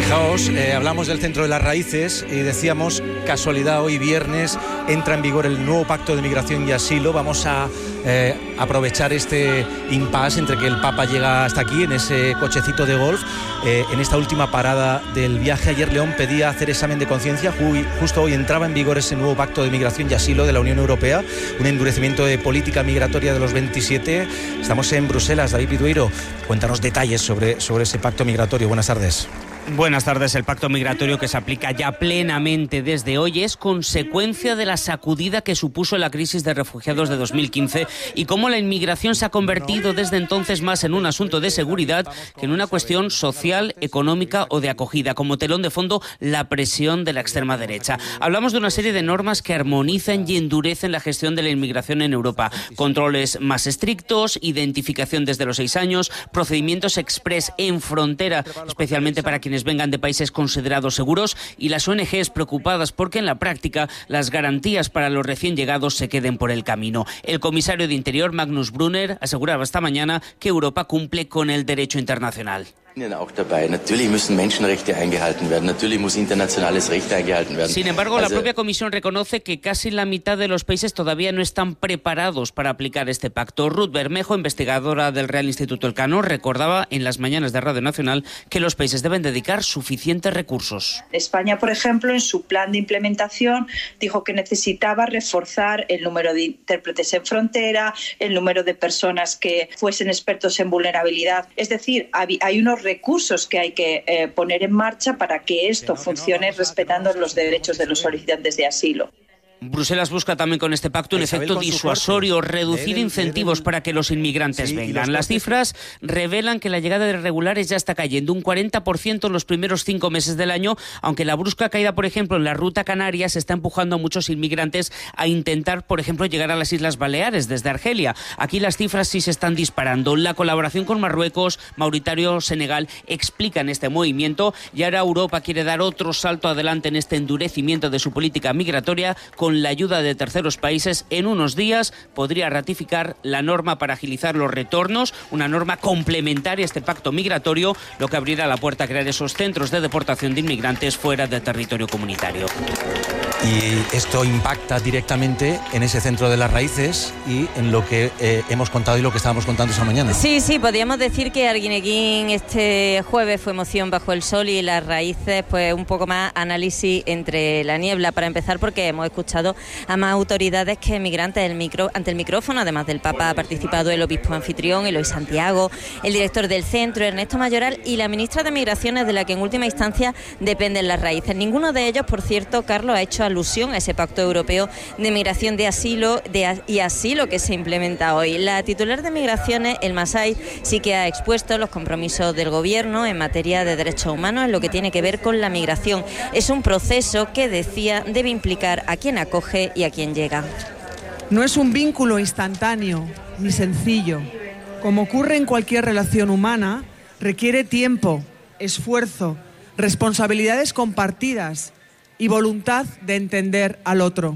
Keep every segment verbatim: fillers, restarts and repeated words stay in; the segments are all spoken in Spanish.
Fijaos, eh, hablamos del Centro de las Raíces y decíamos, casualidad, hoy viernes entra en vigor el nuevo Pacto de Migración y Asilo. Vamos a eh, aprovechar este impasse entre que el Papa llega hasta aquí en ese cochecito de golf. Eh, en esta última parada del viaje, ayer León pedía hacer examen de conciencia. Justo hoy entraba en vigor ese nuevo Pacto de Migración y Asilo de la Unión Europea, un endurecimiento de política migratoria de los veintisiete. Estamos en Bruselas. David Pidueiro, cuéntanos detalles sobre, sobre ese pacto migratorio. Buenas tardes. Buenas tardes. El pacto migratorio, que se aplica ya plenamente desde hoy, es consecuencia de la sacudida que supuso la crisis de refugiados de dos mil quince y cómo la inmigración se ha convertido desde entonces más en un asunto de seguridad que en una cuestión social, económica o de acogida, como telón de fondo la presión de la extrema derecha. Hablamos de una serie de normas que armonizan y endurecen la gestión de la inmigración en Europa. Controles más estrictos, identificación desde los seis años, procedimientos express en frontera, especialmente para quienes vengan de países considerados seguros, y las O N Ges preocupadas porque en la práctica las garantías para los recién llegados se queden por el camino. El comisario de Interior, Magnus Brunner, aseguraba esta mañana que Europa cumple con el derecho internacional. Sin embargo, la propia Comisión reconoce que casi la mitad de los países todavía no están preparados para aplicar este pacto. Ruth Bermejo, investigadora del Real Instituto Elcano, recordaba en las mañanas de Radio Nacional que los países deben dedicar suficientes recursos. España, por ejemplo, en su plan de implementación dijo que necesitaba reforzar el número de intérpretes en frontera, el número de personas que fuesen expertos en vulnerabilidad. Es decir, hay unos recursos que hay que eh, poner en marcha para que esto funcione respetando los derechos de los solicitantes de asilo. Bruselas busca también con este pacto un efecto disuasorio, reducir incentivos para que los inmigrantes vengan. Las cifras revelan que la llegada de irregulares ya está cayendo un cuarenta por ciento en los primeros cinco meses del año, aunque la brusca caída, por ejemplo, en la ruta canaria se está empujando a muchos inmigrantes a intentar, por ejemplo, llegar a las Islas Baleares desde Argelia. Aquí las cifras sí se están disparando. La colaboración con Marruecos, Mauritania, Senegal explican este movimiento, y ahora Europa quiere dar otro salto adelante en este endurecimiento de su política migratoria. Con Con la ayuda de terceros países, en unos días podría ratificar la norma para agilizar los retornos, una norma complementaria a este pacto migratorio, lo que abrirá la puerta a crear esos centros de deportación de inmigrantes fuera del territorio comunitario. Y esto impacta directamente en ese Centro de las Raíces y en lo que eh, hemos contado y lo que estábamos contando esta mañana. Sí, sí, podríamos decir que Arguineguín este jueves fue emoción bajo el sol, y Las Raíces pues un poco más análisis entre la niebla, para empezar, porque hemos escuchado a más autoridades que migrantes el micro, ante el micrófono. Además del Papa ha participado el obispo anfitrión, Eloy Santiago, el director del centro, Ernesto Mayoral, y la ministra de Migraciones, de la que en última instancia dependen Las Raíces. Ninguno de ellos, por cierto, Carlos, ha hecho alusión a ese pacto europeo de migración de asilo de, y asilo que se implementa hoy. La titular de Migraciones, el Masai, sí que ha expuesto los compromisos del gobierno en materia de derechos humanos en lo que tiene que ver con la migración. Es un proceso que, decía, debe implicar a quien acoge y a quien llega. No es un vínculo instantáneo ni sencillo. Como ocurre en cualquier relación humana, requiere tiempo, esfuerzo, responsabilidades compartidas y voluntad de entender al otro.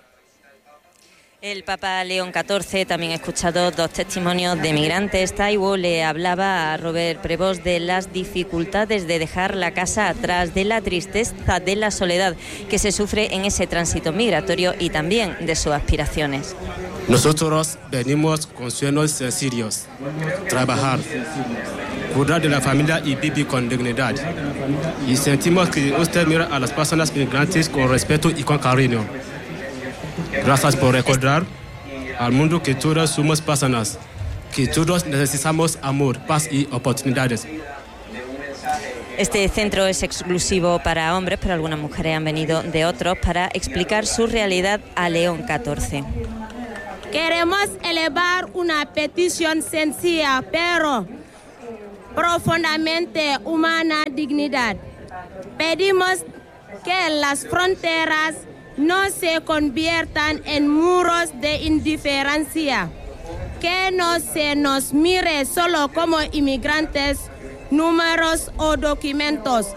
El Papa León catorce también ha escuchado dos testimonios de migrantes. Taiwo le hablaba a Robert Prevost de las dificultades de dejar la casa atrás, de la tristeza, de la soledad que se sufre en ese tránsito migratorio, y también de sus aspiraciones. Nosotros venimos con sueños sencillos: trabajar, cuidar de la familia y vivir con dignidad. Y sentimos que usted mira a las personas migrantes con respeto y con cariño. Gracias por recordar al mundo que todos somos personas, que todos necesitamos amor, paz y oportunidades. Este centro es exclusivo para hombres, pero algunas mujeres han venido de otros para explicar su realidad a León catorce. Queremos elevar una petición sencilla, pero profundamente humana: dignidad. Pedimos que las fronteras no se conviertan en muros de indiferencia, que no se nos mire solo como inmigrantes. números o documentos.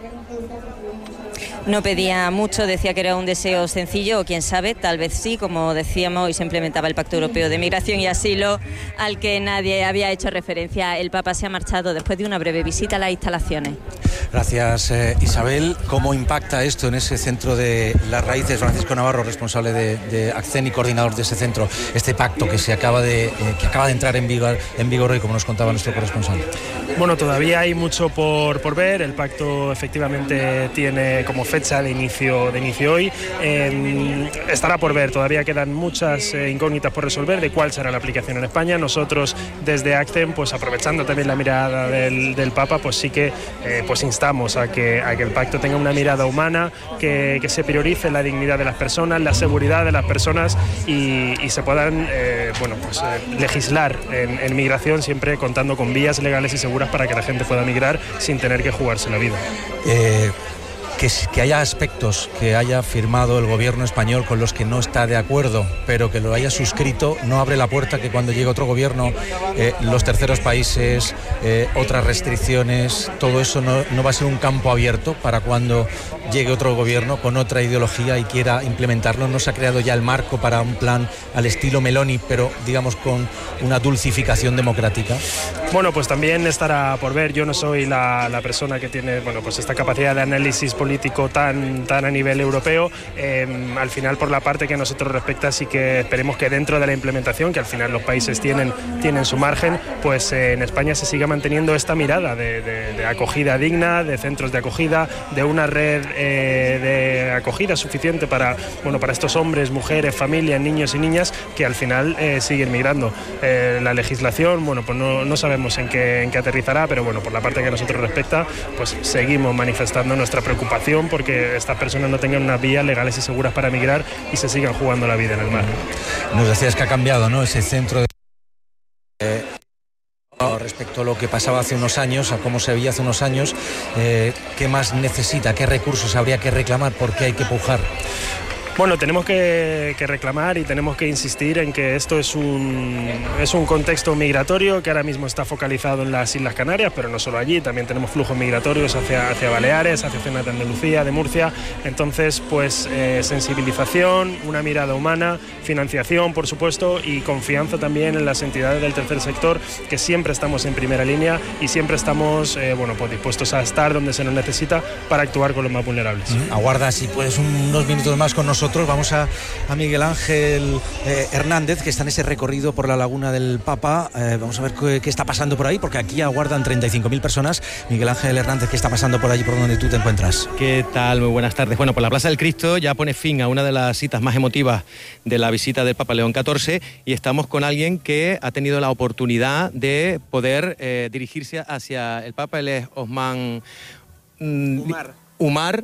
No pedía mucho, decía que era un deseo sencillo, o quién sabe, tal vez sí, como decíamos, hoy se implementaba el Pacto Europeo de Migración y Asilo, al que nadie había hecho referencia. El Papa se ha marchado después de una breve visita a las instalaciones. Gracias, eh, Isabel. ¿Cómo impacta esto en ese centro de las raíces? Francisco Navarro, responsable de, de Accen y coordinador de ese centro, este pacto que se acaba de eh, que acaba de entrar en vigor, en vigor hoy, como nos contaba nuestro corresponsal. Bueno, todavía hay mucho por, por ver. El pacto efectivamente tiene como fecha de inicio, de inicio hoy. Eh, estará por ver, todavía quedan muchas eh, incógnitas por resolver de cuál será la aplicación en España. Nosotros desde Accen, pues aprovechando también la mirada del, del Papa, pues sí que eh, pues instamos a que, a que el pacto tenga una mirada humana, que, que se priorice la dignidad de las personas, la seguridad de las personas y, y se puedan eh, bueno, pues, eh, legislar en, en migración, siempre contando con vías legales y seguras para que la gente pueda migrar sin tener que jugarse la vida. Eh... Que, que haya aspectos que haya firmado el gobierno español con los que no está de acuerdo, pero que lo haya suscrito, no abre la puerta que cuando llegue otro gobierno, eh, los terceros países, eh, otras restricciones, todo eso no, no va a ser un campo abierto para cuando llegue otro gobierno con otra ideología y quiera implementarlo. No se ha creado ya el marco para un plan al estilo Meloni, pero digamos con una dulcificación democrática. Bueno, pues también estará por ver. Yo no soy la, la persona que tiene, bueno, pues esta capacidad de análisis político político tan, tan a nivel europeo. Eh, al final, por la parte que a nosotros respecta, sí que esperemos que dentro de la implementación, que al final los países tienen, tienen su margen, pues eh, en España se siga manteniendo esta mirada de, de, de acogida digna, de centros de acogida, de una red eh, de acogida suficiente para, bueno, para estos hombres, mujeres, familias, niños y niñas que al final eh, siguen migrando. Eh, la legislación, bueno, pues no, no sabemos en qué, en qué aterrizará, pero bueno, por la parte que a nosotros respecta, pues seguimos manifestando nuestra preocupación porque estas personas no tengan unas vías legales y seguras para migrar y se sigan jugando la vida en el mar. Nos decías que ha cambiado, ¿no?, ese centro de... Eh... respecto a lo que pasaba hace unos años, a cómo se veía hace unos años. Eh, ¿qué más necesita? ¿Qué recursos habría que reclamar? ¿Por qué hay que pujar? Bueno, tenemos que, que reclamar y tenemos que insistir en que esto es un, es un contexto migratorio que ahora mismo está focalizado en las Islas Canarias, pero no solo allí, también tenemos flujos migratorios hacia, hacia Baleares, hacia zonas de Andalucía, de Murcia. Entonces, pues eh, sensibilización, una mirada humana, financiación, por supuesto, y confianza también en las entidades del tercer sector, que siempre estamos en primera línea y siempre estamos eh, bueno, pues dispuestos a estar donde se nos necesita para actuar con los más vulnerables. Mm, aguarda, si puedes, unos minutos más con nosotros. Vamos a, a Miguel Ángel eh, Hernández, que está en ese recorrido por la Laguna del Papa. Eh, vamos a ver qué, qué está pasando por ahí, porque aquí aguardan treinta y cinco mil personas. Miguel Ángel Hernández, ¿qué está pasando por allí, por donde tú te encuentras? ¿Qué tal? Muy buenas tardes. Bueno, pues la Plaza del Cristo ya pone fin a una de las citas más emotivas de la visita del Papa León catorce y estamos con alguien que ha tenido la oportunidad de poder eh, dirigirse hacia el Papa. Él es Osman mm, Umar. Umar.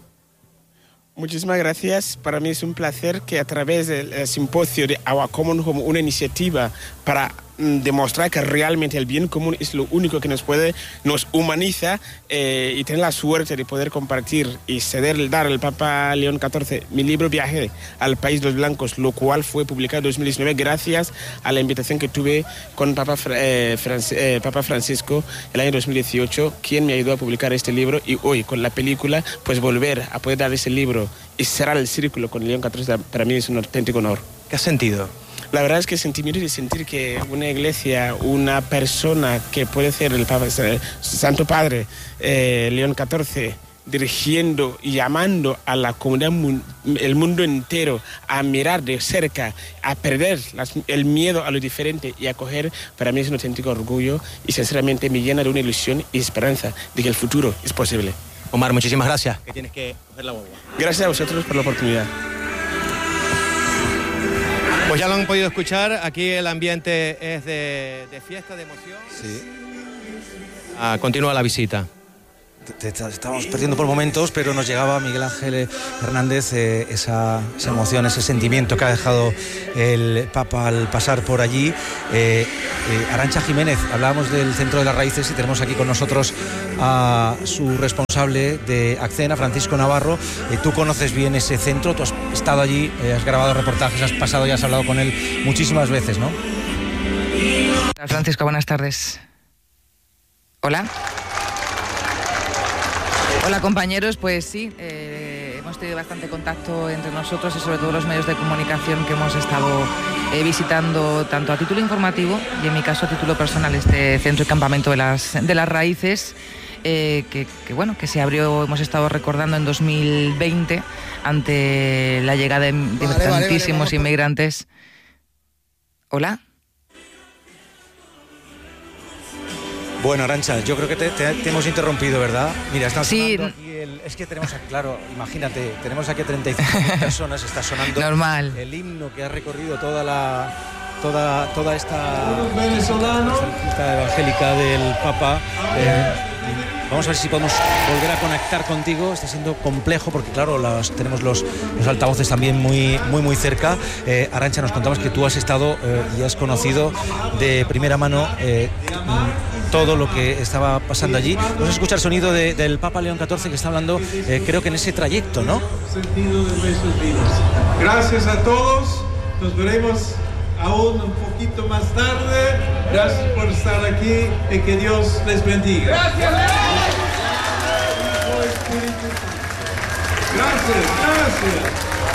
Muchísimas gracias. Para mí es un placer que a través del simposio de Our Common Home, una iniciativa para mm, demostrar que realmente el bien común es lo único que nos puede, nos humaniza eh, y tener la suerte de poder compartir y ceder, dar al Papa León catorce mi libro Viaje al País de los Blancos, lo cual fue publicado en dos mil diecinueve gracias a la invitación que tuve con Papa, eh, Franc eh, Papa Francisco el año dos mil dieciocho, quien me ayudó a publicar este libro, y hoy con la película pues volver a poder dar ese libro y cerrar el círculo con León catorce para mí es un auténtico honor. ¿Qué has sentido? La verdad es que sentimiento de sentir que una iglesia, una persona que puede ser el Papa, el Santo Padre eh, León catorce, dirigiendo y llamando a la comunidad, el mundo entero a mirar de cerca, a perder las, el miedo a lo diferente y a acoger, para mí es un auténtico orgullo y sinceramente me llena de una ilusión y esperanza de que el futuro es posible. Omar, muchísimas gracias. Que tienes que coger la guagua. Gracias a vosotros por la oportunidad. Pues ya lo han podido escuchar, aquí el ambiente es de, de fiesta, de emoción. Sí. Ah, continúa la visita. Te, te, estábamos perdiendo por momentos, pero nos llegaba Miguel Ángel Hernández eh, esa, esa emoción, ese sentimiento que ha dejado el Papa al pasar por allí. Eh, eh, Arantxa Jiménez, hablábamos del Centro de las Raíces y tenemos aquí con nosotros a su responsable de Accen, a Francisco Navarro. Eh, tú conoces bien ese centro, tú has estado allí, eh, has grabado reportajes, has pasado y has hablado con él muchísimas veces, ¿no? Hola, Francisco, buenas tardes. Hola. Hola compañeros, pues sí, eh, hemos tenido bastante contacto entre nosotros y sobre todo los medios de comunicación que hemos estado eh, visitando tanto a título informativo y en mi caso a título personal este centro y campamento de las, de las raíces. Eh, que, que bueno, que se abrió, hemos estado recordando en dos mil veinte ante la llegada de, de vale, tantísimos vale, vale, inmigrantes. Hola. Bueno, Arantxa, yo creo que te, te, te hemos interrumpido, ¿verdad? Mira, está sonando sí. aquí el, es que tenemos aquí, claro, imagínate, tenemos aquí a treinta y cinco mil personas, está sonando normal el himno que ha recorrido toda la toda toda esta venezolanos esta evangélica del Papa. Eh, Vamos a ver si podemos volver a conectar contigo. Está siendo complejo porque, claro, los, tenemos los, los altavoces también muy, muy, muy cerca. Eh, Arantxa, nos contabas que tú has estado eh, y has conocido de primera mano eh, todo lo que estaba pasando allí. Vamos a escuchar el sonido de, del Papa León catorce que está hablando, eh, creo que en ese trayecto, ¿no? Gracias a todos. Nos veremos aún un poquito más tarde. Gracias por estar aquí y que Dios les bendiga. Gracias. Gracias, gracias.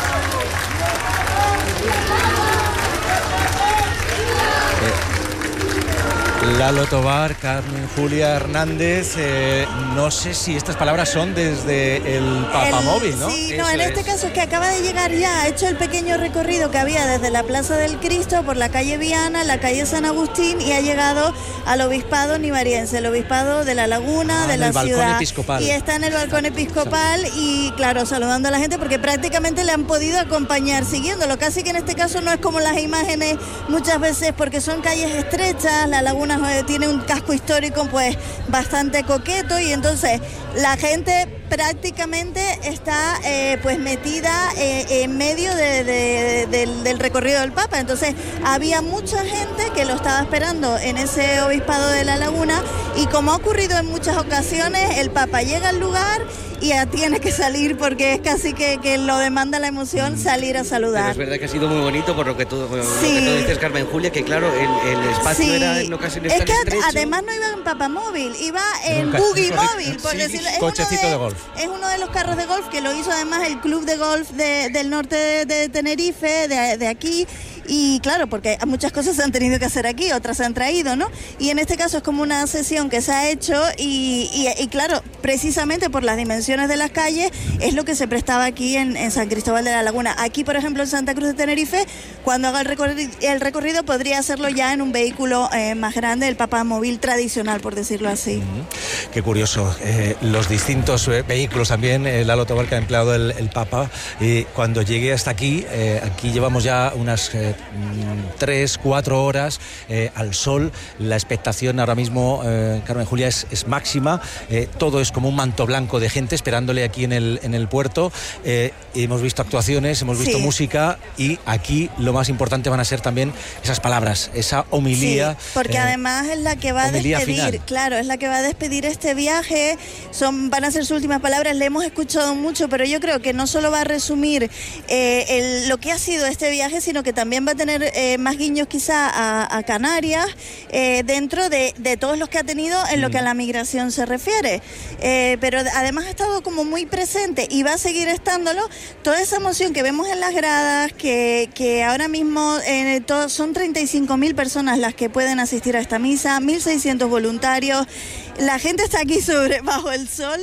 Lalo Tobar, Carmen Julia Hernández, eh, no sé si estas palabras son desde el Papamóvil, ¿no? Sí, no, en es. este caso es que acaba de llegar ya, ha hecho el pequeño recorrido que había desde la Plaza del Cristo por la calle Viana, la calle San Agustín y ha llegado al Obispado Nivariense, el Obispado de La Laguna, ah, de la ciudad. Episcopal. Y está en el balcón episcopal y, claro, saludando a la gente porque prácticamente le han podido acompañar siguiéndolo, casi que en este caso no es como las imágenes muchas veces porque son calles estrechas, la Laguna tiene un casco histórico pues bastante coqueto y entonces la gente prácticamente está eh, pues metida eh, en medio de, de, de, del, del recorrido del Papa. Entonces había mucha gente que lo estaba esperando en ese Obispado de La Laguna y como ha ocurrido en muchas ocasiones, el Papa llega al lugar y ya tiene que salir porque es casi que, que lo demanda la emoción salir a saludar. Pero es verdad que ha sido muy bonito por lo que tú, sí. lo que tú dices, Carmen Julia, que claro, el, el espacio sí. era en ocasiones es tan que estrecho. Además no iba en Papamóvil, iba en Buggy Móvil, por sí, decirlo. Es cochecito uno de, de golf. Es uno de los carros de golf que lo hizo además el club de golf de, del norte de, de Tenerife, de, de aquí. Y claro, porque muchas cosas se han tenido que hacer aquí, otras se han traído, ¿no? Y en este caso es como una sesión que se ha hecho y, y, y claro, precisamente por las dimensiones de las calles es lo que se prestaba aquí en, en San Cristóbal de la Laguna. Aquí, por ejemplo, en Santa Cruz de Tenerife, cuando haga el recorrido, el recorrido podría hacerlo ya en un vehículo eh, más grande, el Papamóvil tradicional, por decirlo así. Mm-hmm. Qué curioso. Eh, los distintos eh, vehículos también, eh, Lalo Tobar, que ha empleado el, el Papa. Y cuando llegué hasta aquí, eh, aquí llevamos ya unas... Eh, tres, cuatro horas eh, al sol. La expectación ahora mismo, eh, Carmen Julia, es, es máxima. Eh, todo es como un manto blanco de gente esperándole aquí en el, en el puerto. Eh, hemos visto actuaciones, hemos visto sí. música y aquí lo más importante van a ser también esas palabras, esa homilía. Sí, porque eh, además es la que va a despedir, final. claro, es la que va a despedir este viaje. Son, van a ser sus últimas palabras. Le hemos escuchado mucho, pero yo creo que no solo va a resumir eh, el, lo que ha sido este viaje, sino que también va a tener eh, más guiños quizá a, a Canarias eh, dentro de, de todos los que ha tenido en lo que a la migración se refiere. Eh, pero además ha estado como muy presente y va a seguir estándolo toda esa emoción que vemos en las gradas, que, que ahora mismo eh, todo, son treinta y cinco mil personas las que pueden asistir a esta misa, mil seiscientos voluntarios. La gente está aquí sobre bajo el sol.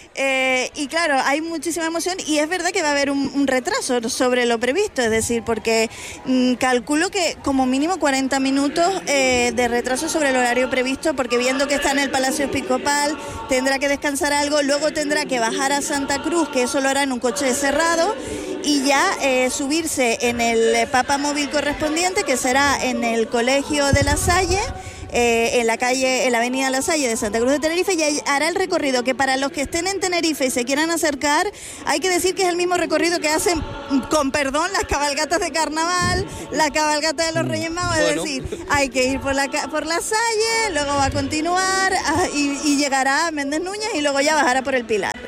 Eh, y claro, hay muchísima emoción y es verdad que va a haber un, un retraso sobre lo previsto, es decir, porque mmm, calculo que como mínimo cuarenta minutos eh, de retraso sobre el horario previsto, porque viendo que está en el Palacio Episcopal tendrá que descansar algo, luego tendrá que bajar a Santa Cruz, que eso lo hará en un coche cerrado, y ya eh, subirse en el Papamóvil correspondiente, que será en el Colegio de La Salle, Eh, en la calle, en la avenida La Salle de Santa Cruz de Tenerife, y hará el recorrido que para los que estén en Tenerife y se quieran acercar, hay que decir que es el mismo recorrido que hacen, con perdón, las cabalgatas de carnaval, la cabalgata de los Reyes Magos, bueno. Es decir, hay que ir por la, por la Salle, luego va a continuar a, y, y llegará a Méndez Núñez y luego ya bajará por el Pilar.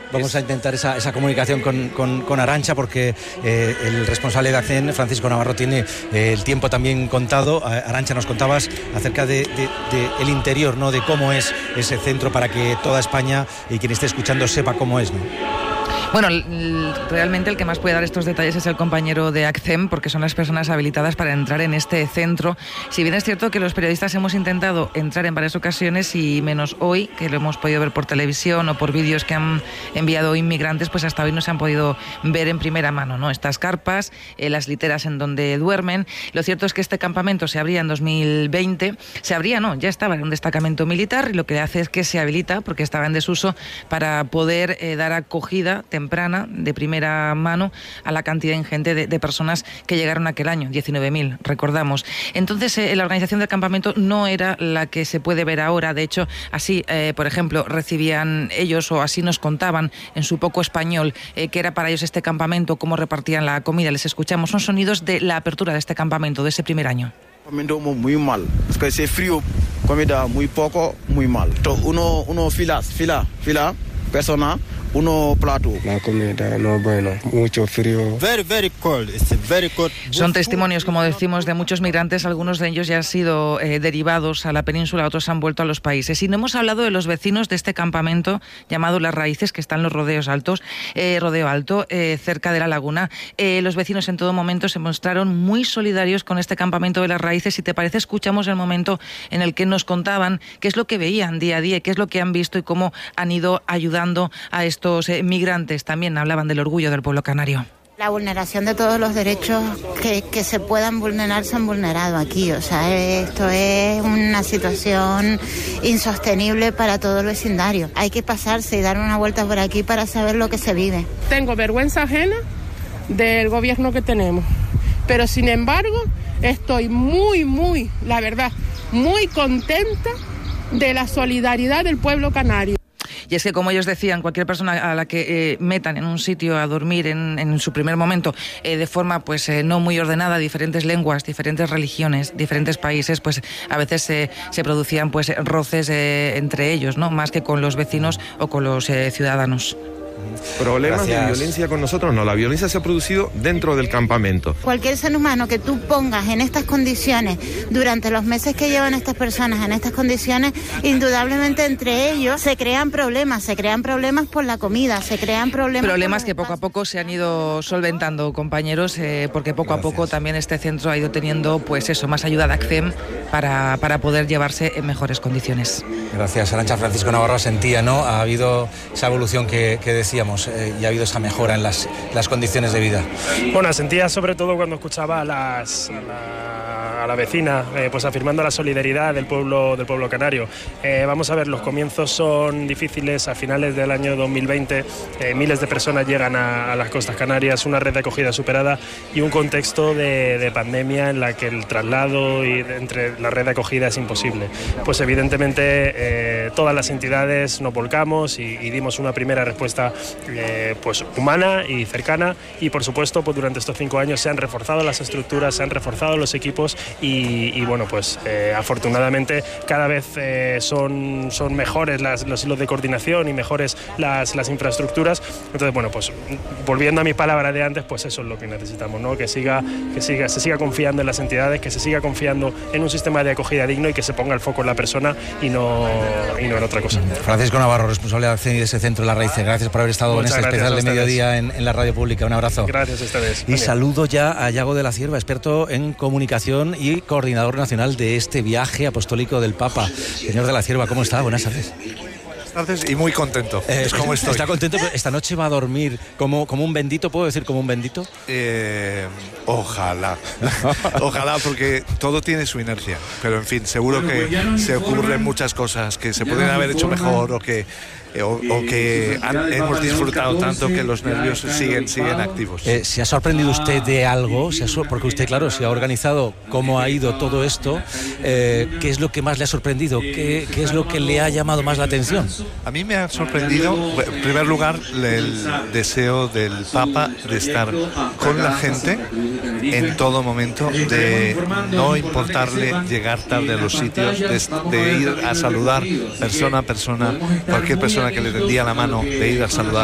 Vamos a intentar esa, esa comunicación con, con, con Arantxa, porque eh, el responsable de ACCEN, Francisco Navarro, tiene eh, el tiempo también contado. Arantxa, nos contabas acerca de, de, de el interior, ¿no? De cómo es ese centro, para que toda España y quien esté escuchando sepa cómo es, ¿no? Bueno, realmente el que más puede dar estos detalles es el compañero de ACCEN, porque son las personas habilitadas para entrar en este centro. Si bien es cierto que los periodistas hemos intentado entrar en varias ocasiones, y menos hoy, que lo hemos podido ver por televisión o por vídeos que han enviado inmigrantes, pues hasta hoy no se han podido ver en primera mano, ¿no? Estas carpas, eh, las literas en donde duermen. Lo cierto es que este campamento se abría en dos mil veinte. Se abría, no, ya estaba en un destacamento militar, y lo que hace es que se habilita, porque estaba en desuso, para poder eh, dar acogida temprana, de primera mano, a la cantidad ingente de, de personas que llegaron aquel año, diecinueve mil, recordamos. Entonces, eh, la organización del campamento no era la que se puede ver ahora. De hecho, así, eh, por ejemplo, recibían ellos, o así nos contaban en su poco español, eh, que era para ellos este campamento, cómo repartían la comida. Les escuchamos, son sonidos de la apertura de este campamento, de ese primer año. Campamento muy mal, es que es frío, comida muy poco, muy mal. Uno, uno filas, fila, fila, persona, uno plato. La comida no bueno, mucho frío. Very, very cold. It's very cold. Son testimonios, como decimos, de muchos migrantes. Algunos de ellos ya han sido eh, derivados a la península, otros han vuelto a los países. Y no hemos hablado de los vecinos de este campamento llamado Las Raíces, que están en los Rodeos Altos, eh, Rodeo Alto, eh, cerca de la laguna. Eh, los vecinos en todo momento se mostraron muy solidarios con este campamento de Las Raíces. Si te parece, escuchamos el momento en el que nos contaban qué es lo que veían día a día, qué es lo que han visto y cómo han ido ayudando a estos Estos eh, migrantes. También hablaban del orgullo del pueblo canario. La vulneración de todos los derechos que, que se puedan vulnerar se han vulnerado aquí. O sea, esto es una situación insostenible para todo el vecindario. Hay que pasarse y dar una vuelta por aquí para saber lo que se vive. Tengo vergüenza ajena del gobierno que tenemos, pero sin embargo estoy muy, muy, la verdad, muy contenta de la solidaridad del pueblo canario. Y es que, como ellos decían, cualquier persona a la que eh, metan en un sitio a dormir en, en su primer momento eh, de forma pues eh, no muy ordenada, diferentes lenguas, diferentes religiones, diferentes países, pues a veces eh, se producían pues roces eh, entre ellos, ¿no? Más que con los vecinos o con los eh, ciudadanos. Problemas Gracias. de violencia con nosotros no, la violencia se ha producido dentro del campamento. Cualquier ser humano que tú pongas en estas condiciones durante los meses que llevan estas personas en estas condiciones, indudablemente entre ellos se crean problemas, se crean problemas por la comida, se crean problemas... Problemas que poco a poco se han ido solventando, compañeros, eh, porque poco Gracias. a poco también este centro ha ido teniendo pues eso, más ayuda de ACCEN para, para poder llevarse en mejores condiciones. Gracias, Arantxa. Francisco Navarro sentía, ¿no? Ha habido esa evolución que, que decíamos eh, y ha habido esa mejora en las, las condiciones de vida. Bueno, sentía sobre todo cuando escuchaba a, las, a, la, a la vecina eh, pues afirmando la solidaridad del pueblo, del pueblo canario. Eh, vamos a ver, los comienzos son difíciles. A finales del año dos mil veinte eh, miles de personas llegan a, a las costas canarias, una red de acogida superada y un contexto de, de pandemia en la que el traslado y de, entre la red de acogida es imposible. Pues evidentemente eh, todas las entidades nos volcamos y, y dimos una primera respuesta eh, pues humana y cercana, y por supuesto pues durante estos cinco años se han reforzado las estructuras, se han reforzado los equipos y, y bueno pues eh, afortunadamente cada vez eh, son, son mejores las, los hilos de coordinación y mejores las, las infraestructuras. Entonces bueno pues volviendo a mis palabras de antes, pues eso es lo que necesitamos, ¿no? Que siga, que siga, se siga confiando en las entidades, que se siga confiando en un sistema de acogida digno y que se ponga el foco en la persona y no, y no en otra cosa. Francisco Navarro, responsable de ACCEN y de ese centro de Las Raíces, gracias por haber estado Muchas en este especial de mediodía en, en la radio pública. Un abrazo. Gracias esta vez. Y Daniel. Saludo ya a Yago de la Cierva, experto en comunicación y coordinador nacional de este viaje apostólico del Papa. Señor de la Cierva, ¿cómo está? Buenas tardes. Tardes y muy contento. Eh, es como estoy. ¿Está contento? ¿Esta noche va a dormir como, como un bendito? ¿Puedo decir como un bendito? Eh, ojalá. Ojalá, porque todo tiene su inercia. Pero en fin, seguro que se ocurren muchas cosas que se pueden haber hecho mejor o que... O, o que han, hemos disfrutado tanto que los nervios siguen, siguen activos. Eh, ¿Se ha sorprendido usted de algo? ¿Se ha sor- porque usted, claro, se ha organizado cómo ha ido todo esto. Eh, ¿Qué es lo que más le ha sorprendido? ¿Qué, ¿Qué es lo que le ha llamado más la atención? A mí me ha sorprendido, en primer lugar, el deseo del Papa de estar con la gente en todo momento, de no importarle llegar tarde a los sitios, de, de ir a saludar persona a persona, cualquier persona que le tendía la mano, de ir a saludar